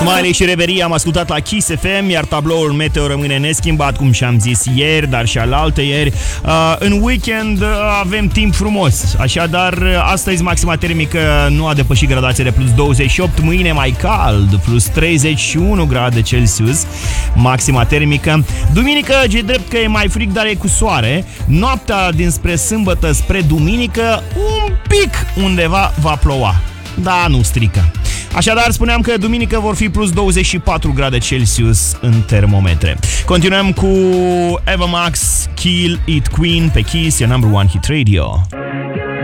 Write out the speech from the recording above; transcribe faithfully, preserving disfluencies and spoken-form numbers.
Smiley și Reverie am ascultat la Kiss F M, iar tabloul meteo rămâne neschimbat, cum și-am zis ieri, dar și alaltă ieri. Uh, în weekend uh, avem timp frumos, așadar astăzi maxima termică nu a depășit gradația de plus douăzeci și opt, mâine mai cald, plus treizeci și unu grade Celsius, maxima termică. Duminică, e drept că e mai frig, dar e cu soare. Noaptea dinspre sâmbătă spre duminică, un pic undeva va ploua, dar nu strică. Așadar, spuneam că duminică vor fi plus douăzeci și patru grade Celsius în termometre. Continuăm cu Eva Max, Kill It Queen pe Kiss, your number one hit radio.